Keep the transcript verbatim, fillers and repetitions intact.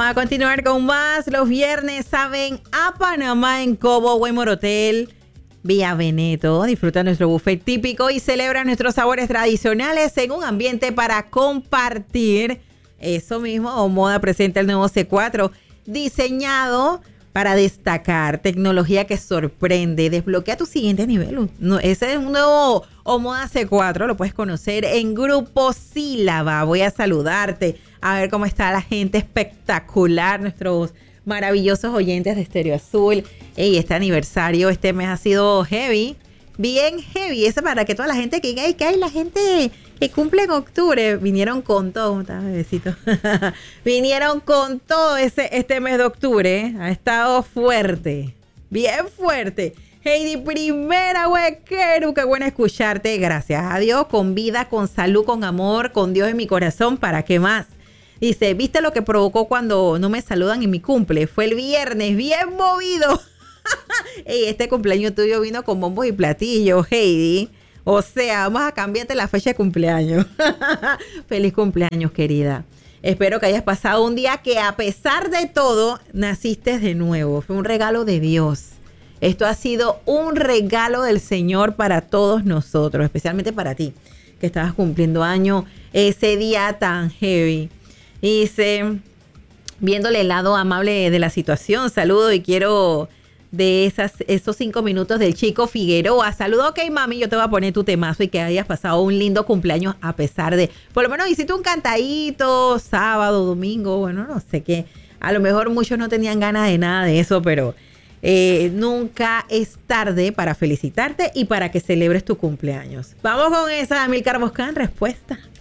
A continuar con más, los viernes saben a Panamá en Cobo Waymore Hotel, Vía Veneto. Disfruta nuestro buffet típico y celebra nuestros sabores tradicionales en un ambiente para compartir. Eso mismo, Omoda presenta el nuevo C cuatro, diseñado para destacar, tecnología que sorprende. Desbloquea tu siguiente nivel. No, ese es un nuevo Omoda C cuatro, lo puedes conocer en Grupo Sílaba. Voy a saludarte, a ver cómo está la gente espectacular, nuestros maravillosos oyentes de Estéreo Azul. Ey, este aniversario, este mes ha sido heavy, bien heavy. Eso para que toda la gente que diga, ay, que hay la gente que cumple en octubre, vinieron con todo, bebecito. Vinieron con todo ese, este mes de octubre, ha estado fuerte, bien fuerte. Heidi, primera huequero, qué bueno escucharte, gracias a Dios, con vida, con salud, con amor, con Dios en mi corazón, ¿para qué más? Dice, ¿viste lo que provocó cuando no me saludan en mi cumple? Fue el viernes, bien movido. Ey, este cumpleaños tuyo vino con bombos y platillos, Heidi. O sea, vamos a cambiarte la fecha de cumpleaños. Feliz cumpleaños, querida. Espero que hayas pasado un día que a pesar de todo, naciste de nuevo. Fue un regalo de Dios. Esto ha sido un regalo del Señor para todos nosotros, especialmente para ti, que estabas cumpliendo año ese día tan heavy. Dice, viéndole el lado amable de la situación, saludo y quiero de esas, esos cinco minutos del Chico Figueroa. Saludo, ok, mami, yo te voy a poner tu temazo y que hayas pasado un lindo cumpleaños a pesar de, por lo menos hiciste un cantadito sábado, domingo, bueno, no sé qué. A lo mejor muchos no tenían ganas de nada de eso, pero eh, nunca es tarde para felicitarte y para que celebres tu cumpleaños. Vamos con esa, Amilcar Boscan, respuesta.